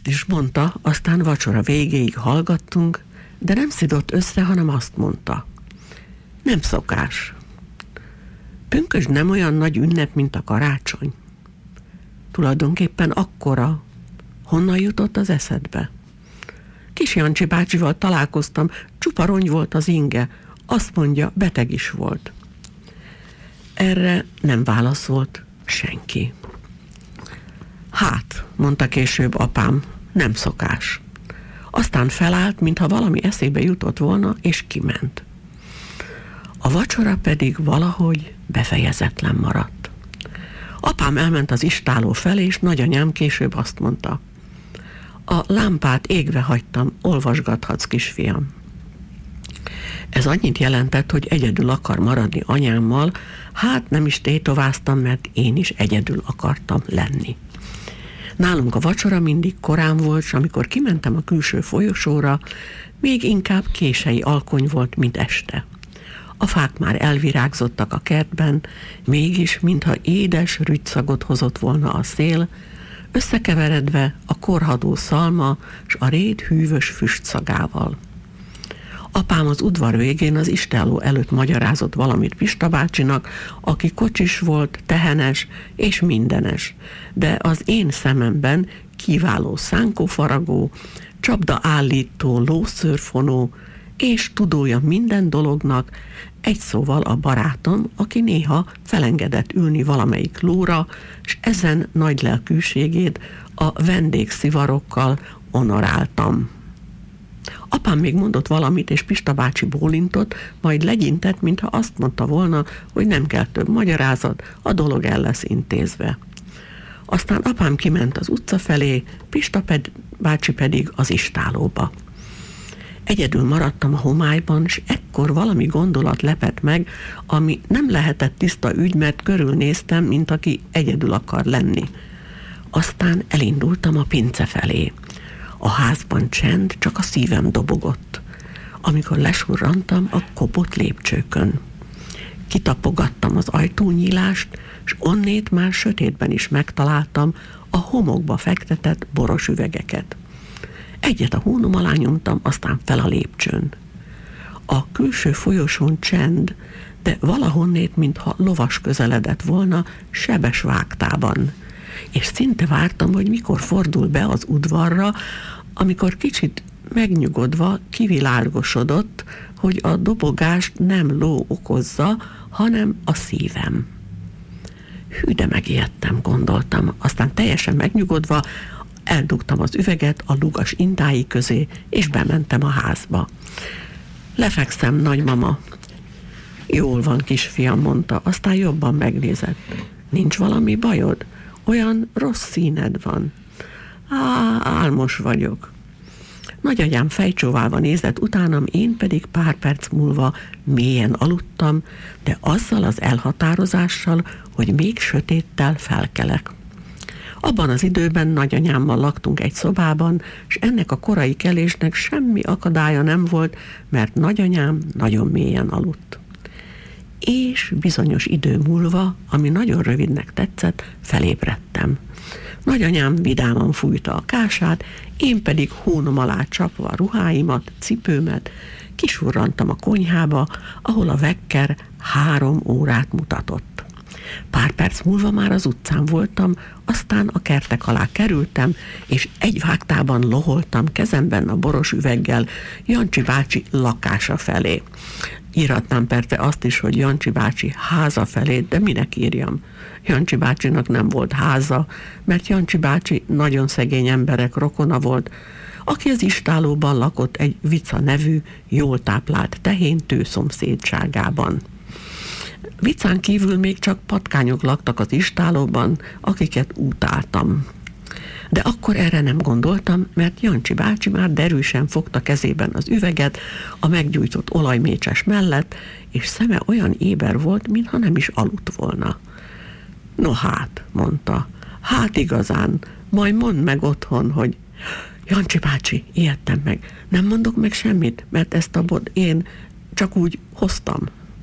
Ezt is mondta, aztán vacsora végéig hallgattunk, de nem szidott össze, hanem azt mondta. Nem szokás. Pünkösd nem olyan nagy ünnep, mint a karácsony. Tulajdonképpen akkora. Honnan jutott az eszedbe? Kis Jancsi bácsival találkoztam, csupa rongy volt az inge. Azt mondja, beteg is volt. Erre nem válaszolt senki. Hát, mondta később apám, nem szokás. Aztán felállt, mintha valami eszébe jutott volna, és kiment. A vacsora pedig valahogy befejezetlen maradt. Apám elment az istálló felé, és nagyanyám később azt mondta. A lámpát égve hagytam, olvasgathatsz, kisfiam. Ez annyit jelentett, hogy egyedül akar maradni anyámmal, hát nem is tétováztam, mert én is egyedül akartam lenni. Nálunk a vacsora mindig korán volt, és amikor kimentem a külső folyosóra, még inkább kései alkony volt, mint este. A fák már elvirágzottak a kertben, mégis, mintha édes rügyszagot hozott volna a szél, összekeveredve a korhadó szalma s a réd hűvös füstszagával. Apám az udvar végén az istálló előtt magyarázott valamit Pista bácsinak, aki kocsis volt, tehenes és mindenes, de az én szememben kiváló szánkófaragó, csapdaállító, lószőrfonó és tudója minden dolognak, egy szóval a barátom, aki néha felengedett ülni valamelyik lóra, és ezen nagy lelkűségét a vendégszivarokkal honoráltam. Apám még mondott valamit, és Pista bácsi bólintott, majd legyintett, mintha azt mondta volna, hogy nem kell több magyarázat, a dolog el lesz intézve. Aztán apám kiment az utca felé, Pista bácsi pedig az istállóba. Egyedül maradtam a homályban, és ekkor valami gondolat lepett meg, ami nem lehetett tiszta ügy, mert körülnéztem, mint aki egyedül akar lenni. Aztán elindultam a pince felé. A házban csend, csak a szívem dobogott, amikor lesurrantam a kopott lépcsőkön. Kitapogattam az ajtónyílást, és onnét már sötétben is megtaláltam a homokba fektetett boros üvegeket. Egyet a hónom alá nyomtam, aztán fel a lépcsőn. A külső folyosón csend, de valahonnét, mintha lovas közeledett volna, sebes vágtában. És szinte vártam, hogy mikor fordul be az udvarra, amikor kicsit megnyugodva kivilágosodott, hogy a dobogást nem ló okozza, hanem a szívem. Hű, de megijedtem, gondoltam, aztán teljesen megnyugodva eldugtam az üveget a lugas indái közé, és bementem a házba. Lefekszem, nagymama. Jól van, kisfiam, mondta, aztán jobban megnézett. Nincs valami bajod? Olyan rossz színed van. Álmos vagyok. Nagyanyám fejcsóválva nézett utánam, én pedig pár perc múlva mélyen aludtam, de azzal az elhatározással, hogy még sötéttel felkelek. Abban az időben nagyanyámmal laktunk egy szobában, és ennek a korai kelésnek semmi akadálya nem volt, mert nagyanyám nagyon mélyen aludt. És bizonyos idő múlva, ami nagyon rövidnek tetszett, felébredtem. Nagyanyám vidáman fújta a kását, én pedig hónom alá csapva a ruháimat, cipőmet, kisurrantam a konyhába, ahol a vekker 3 órát mutatott. Pár perc múlva már az utcán voltam, aztán a kertek alá kerültem, és egy vágtában loholtam kezemben a boros üveggel Jancsi bácsi lakása felé. Írhatnám persze azt is, hogy Jancsi bácsi háza felé, de minek írjam? Jancsi bácsinak nem volt háza, mert Jancsi bácsi nagyon szegény emberek rokona volt, aki az istállóban lakott egy Vica nevű, jól táplált tehéntő szomszédságában. Vicán kívül még csak patkányok laktak az istállóban, akiket utáltam. De akkor erre nem gondoltam, mert Jancsi bácsi már derűsen fogta kezében az üveget a meggyújtott olajmécses mellett, és szeme olyan éber volt, mintha nem is aludt volna. No hát, mondta, hát igazán, majd mondd meg otthon, hogy Jancsi bácsi, ijedtem meg, nem mondok meg semmit, mert ezt a bot én csak úgy hoztam.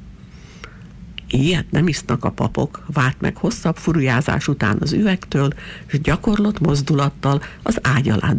Ilyet nem isznak a papok, vált meg hosszabb furujázás után az üvegtől, és gyakorlott mozdulattal az ágy alá